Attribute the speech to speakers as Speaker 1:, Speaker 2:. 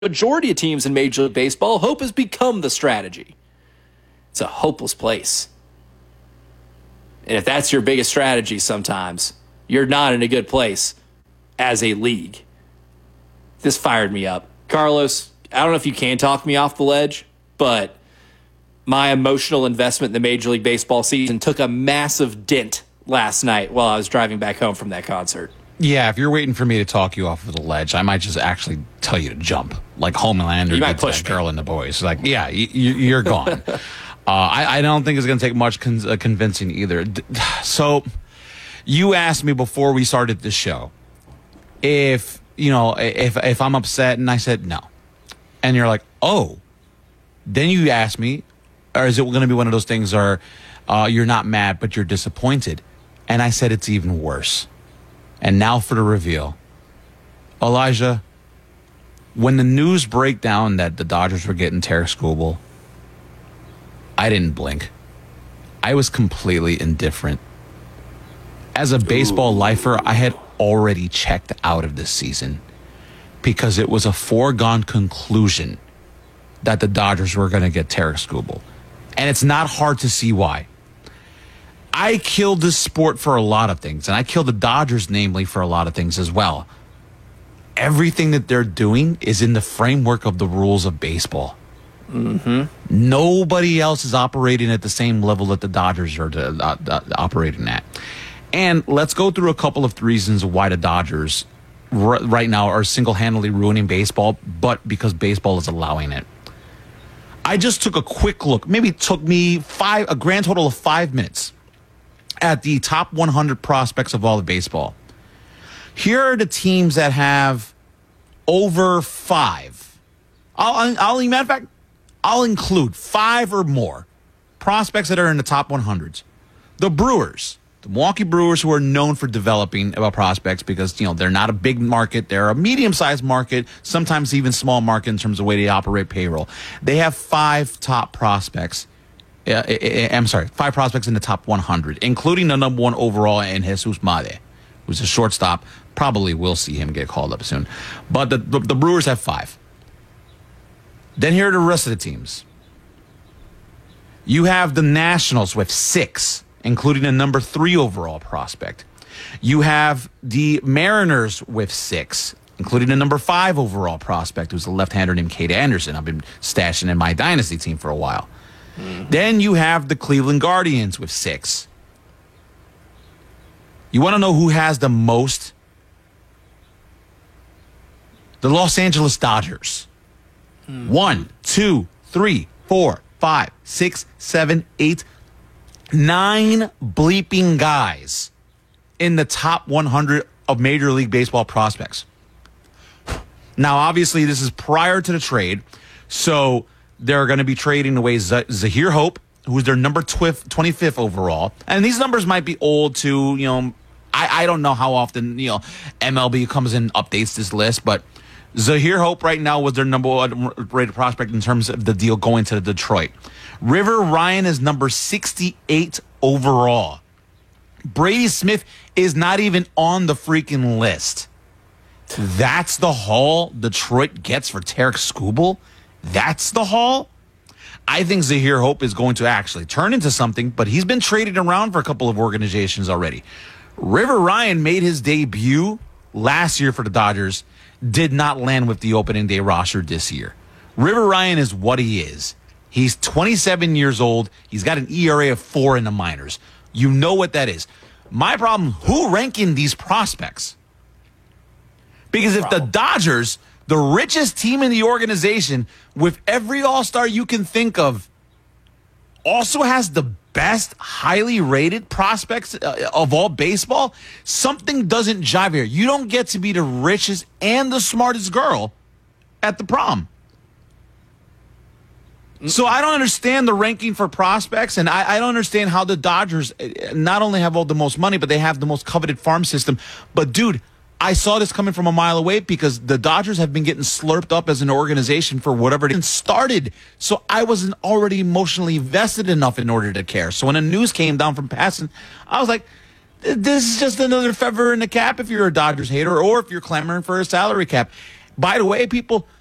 Speaker 1: majority of teams in Major League Baseball, hope has become the strategy. It's a hopeless place. And if that's your biggest strategy sometimes, you're not in a good place as a league. This fired me up. Carlos, I don't know if you can talk me off the ledge, but my emotional investment in the Major League Baseball season took a massive dent last night while I was driving back home from that concert.
Speaker 2: Yeah, if you're waiting for me to talk you off of the ledge, I might just actually tell you to jump, like Homelander did to that girl and the boys. Like, yeah, you're gone. I don't think it's going to take much convincing either. So, you asked me before we started this show if I'm upset, and I said no, and you're like, oh. Then you asked me, or is it going to be one of those things, or you're not mad but you're disappointed, and I said it's even worse. And now for the reveal. Elijah, when the news broke down that the Dodgers were getting Tarik Skubal, I didn't blink. I was completely indifferent. As a baseball lifer, I had already checked out of this season because it was a foregone conclusion that the Dodgers were going to get Tarik Skubal. And it's not hard to see why. I killed this sport for a lot of things, and I killed the Dodgers, namely, for a lot of things as well. Everything that they're doing is in the framework of the rules of baseball. Mm-hmm. Nobody else is operating at the same level that the Dodgers are operating at. And let's go through a couple of reasons why the Dodgers right now are single-handedly ruining baseball, but because baseball is allowing it. I just took a quick look. Maybe it took me a grand total of 5 minutes at the top 100 prospects of all of baseball. Here are the teams that have over 5. Matter of fact, I'll include 5 or more prospects that are in the top 100s. The Brewers, the Milwaukee Brewers, who are known for developing prospects because, they're not a big market. They're a medium-sized market, sometimes even small market in terms of the way they operate payroll. They have 5 top prospects. 5 prospects in the top 100, including the number 1 overall in Jesus Made, who's a shortstop. Probably will see him get called up soon. But the Brewers have 5. Then here are the rest of the teams. You have the Nationals with 6, including a number 3 overall prospect. You have the Mariners with 6, including a number 5 overall prospect, who's a left-hander named Cade Anderson. I've been stashing in my dynasty team for a while. Mm-hmm. Then you have the Cleveland Guardians with 6. You want to know who has the most? The Los Angeles Dodgers. 1, 2, 3, 4, 5, 6, 7, 8, 9 bleeping guys in the top 100 of Major League Baseball prospects. Now, obviously, this is prior to the trade, so they're going to be trading away Zahir Hope, who's their number 25th overall. And these numbers might be old, too. I don't know how often, MLB comes in and updates this list, but Zahir Hope right now was their number 1 rated prospect in terms of the deal going to Detroit. River Ryan is number 68 overall. Brady Smith is not even on the freaking list. That's the haul Detroit gets for Tarik Skubal? That's the haul? I think Zahir Hope is going to actually turn into something, but he's been traded around for a couple of organizations already. River Ryan made his debut last year for the Dodgers, did not land with the opening day roster this year. River Ryan is what he is. He's 27 years old. He's got an ERA of 4 in the minors. You know what that is. My problem, who ranking these prospects? Because if the Dodgers, the richest team in the organization, with every all-star you can think of, also has the best highly rated prospects of all baseball, something doesn't jive here. You don't get to be the richest and the smartest girl at the prom. So I don't understand the ranking for prospects, and I don't understand how the Dodgers not only have all the most money, but they have the most coveted farm system. But, dude, I saw this coming from a mile away because the Dodgers have been getting slurped up as an organization for whatever it started. So I wasn't already emotionally vested enough in order to care. So when the news came down from passing, I was like, this is just another feather in the cap if you're a Dodgers hater or if you're clamoring for a salary cap. By the way, people,